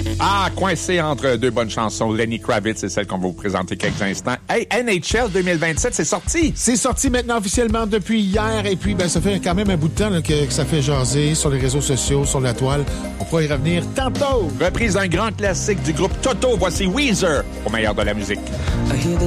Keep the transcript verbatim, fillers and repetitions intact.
Ah, coincé entre deux bonnes chansons. Lenny Kravitz, c'est celle qu'on va vous présenter quelques instants. Hey, N H L deux mille vingt-sept, c'est sorti! C'est sorti maintenant officiellement depuis hier. Et puis, ben, ça fait quand même un bout de temps là, que, que ça fait jaser sur les réseaux sociaux, sur la toile. On pourra y revenir tantôt. Reprise d'un grand classique du groupe Toto. Voici Weezer au meilleur de la musique.